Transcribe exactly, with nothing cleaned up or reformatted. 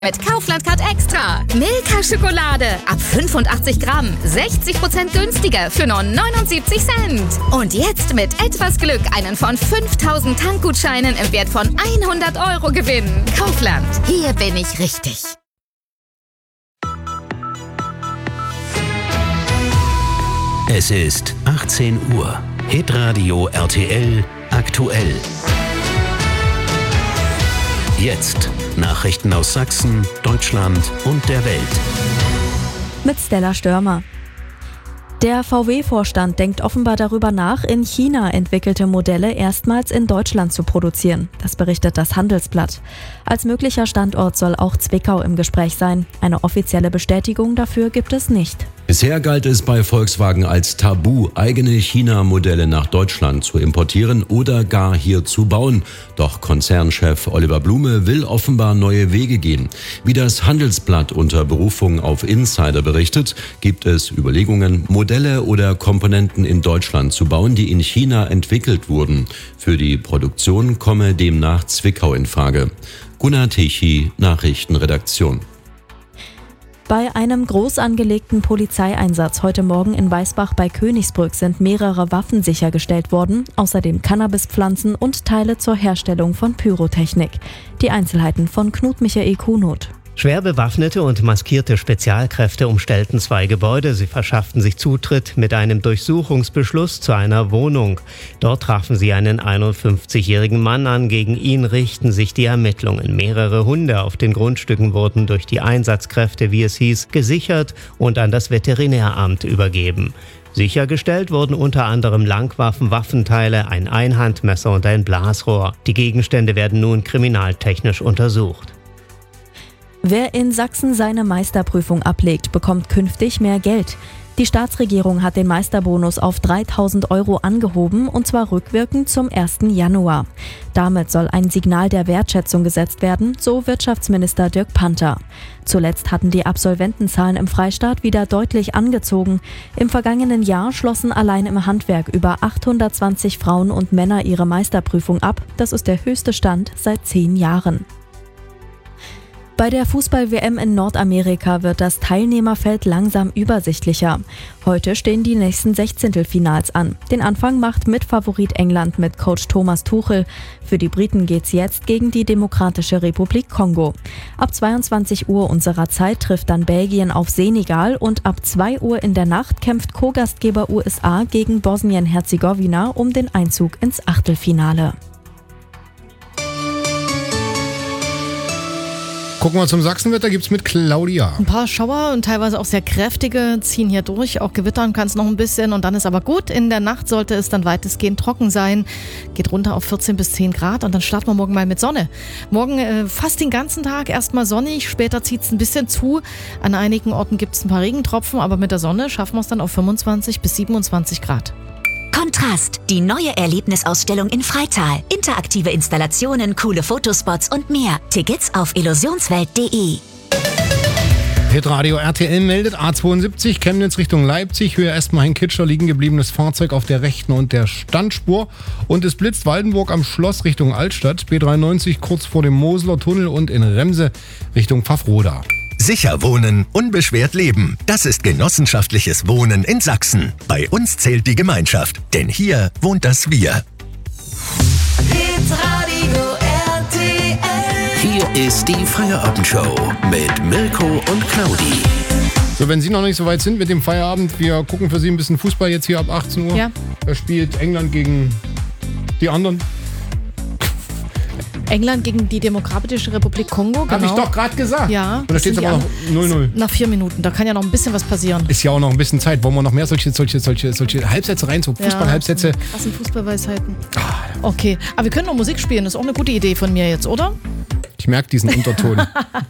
Mit Kaufland Card Extra. Milka Schokolade ab fünfundachtzig Gramm. sechzig Prozent günstiger für nur neunundsiebzig Cent. Und jetzt mit etwas Glück einen von fünftausend Tankgutscheinen im Wert von hundert Euro gewinnen. Kaufland. Hier bin ich richtig. Es ist achtzehn Uhr. Hitradio R T L aktuell. Jetzt Nachrichten aus Sachsen, Deutschland und der Welt. Mit Stella Störmer. Der V W-Vorstand denkt offenbar darüber nach, in China entwickelte Modelle erstmals in Deutschland zu produzieren. Das berichtet das Handelsblatt. Als möglicher Standort soll auch Zwickau im Gespräch sein. Eine offizielle Bestätigung dafür gibt es nicht. Bisher galt es bei Volkswagen als Tabu, eigene China-Modelle nach Deutschland zu importieren oder gar hier zu bauen. Doch Konzernchef Oliver Blume will offenbar neue Wege gehen. Wie das Handelsblatt unter Berufung auf Insider berichtet, gibt es Überlegungen, Modelle oder Komponenten in Deutschland zu bauen, die in China entwickelt wurden. Für die Produktion komme demnach Zwickau in Frage. Gunnar Tichy, Nachrichtenredaktion. Bei einem groß angelegten Polizeieinsatz heute Morgen in Weißbach bei Königsbrück sind mehrere Waffen sichergestellt worden, außerdem Cannabispflanzen und Teile zur Herstellung von Pyrotechnik. Die Einzelheiten von Knut Michael Kuhnot. Schwer bewaffnete und maskierte Spezialkräfte umstellten zwei Gebäude. Sie verschafften sich Zutritt mit einem Durchsuchungsbeschluss zu einer Wohnung. Dort trafen sie einen einundfünfzigjährigen Mann an. Gegen ihn richten sich die Ermittlungen. Mehrere Hunde auf den Grundstücken wurden durch die Einsatzkräfte, wie es hieß, gesichert und an das Veterinäramt übergeben. Sichergestellt wurden unter anderem Langwaffen, Waffenteile, ein Einhandmesser und ein Blasrohr. Die Gegenstände werden nun kriminaltechnisch untersucht. Wer in Sachsen seine Meisterprüfung ablegt, bekommt künftig mehr Geld. Die Staatsregierung hat den Meisterbonus auf dreitausend Euro angehoben, und zwar rückwirkend zum ersten Januar. Damit soll ein Signal der Wertschätzung gesetzt werden, so Wirtschaftsminister Dirk Panther. Zuletzt hatten die Absolventenzahlen im Freistaat wieder deutlich angezogen. Im vergangenen Jahr schlossen allein im Handwerk über achthundertzwanzig Frauen und Männer ihre Meisterprüfung ab. Das ist der höchste Stand seit zehn Jahren. Bei der Fußball-W M in Nordamerika wird das Teilnehmerfeld langsam übersichtlicher. Heute stehen die nächsten Sechzehntelfinals an. Den Anfang macht Mitfavorit England mit Coach Thomas Tuchel. Für die Briten geht's jetzt gegen die Demokratische Republik Kongo. Ab zweiundzwanzig Uhr unserer Zeit trifft dann Belgien auf Senegal und ab zwei Uhr in der Nacht kämpft Co-Gastgeber U S A gegen Bosnien-Herzegowina um den Einzug ins Achtelfinale. Gucken wir zum Sachsenwetter, gibt's mit Claudia. Ein paar Schauer und teilweise auch sehr kräftige ziehen hier durch. Auch gewittern kann es noch ein bisschen und dann ist aber gut. In der Nacht sollte es dann weitestgehend trocken sein. Geht runter auf vierzehn bis zehn Grad und dann starten wir morgen mal mit Sonne. Morgen äh, fast den ganzen Tag erstmal sonnig, später zieht es ein bisschen zu. An einigen Orten gibt es ein paar Regentropfen, aber mit der Sonne schaffen wir es dann auf fünfundzwanzig bis siebenundzwanzig Grad. Kontrast, die neue Erlebnisausstellung in Freital. Interaktive Installationen, coole Fotospots und mehr. Tickets auf illusionswelt punkt de. Hitradio R T L meldet A zweiundsiebzig, Chemnitz Richtung Leipzig. Höhe Espenhain-Kitscher, liegen gebliebenes Fahrzeug auf der rechten und der Standspur. Und es blitzt Waldenburg am Schloss Richtung Altstadt. B dreiundneunzig kurz vor dem Moseler Tunnel und in Remse Richtung Pfaffroda. Sicher wohnen, unbeschwert leben. Das ist genossenschaftliches Wohnen in Sachsen. Bei uns zählt die Gemeinschaft, denn hier wohnt das Wir. Hitradio R T L. Hier ist die Feierabendshow mit Mirko und Claudi. So, wenn Sie noch nicht so weit sind mit dem Feierabend, wir gucken für Sie ein bisschen Fußball jetzt hier ab achtzehn Uhr. Ja. Da spielt England gegen die anderen. England gegen die Demokratische Republik Kongo, genau. Hab ich doch gerade gesagt. Ja. Und da steht es aber noch null null. Nach vier Minuten, da kann ja noch ein bisschen was passieren. Ist ja auch noch ein bisschen Zeit. Wollen wir noch mehr solche, solche, solche, solche Halbsätze rein, so Fußball-Halbsätze? Ja, krassen Fußballweisheiten. Okay, aber wir können noch Musik spielen. Das ist auch eine gute Idee von mir jetzt, oder? Ich merke diesen Unterton.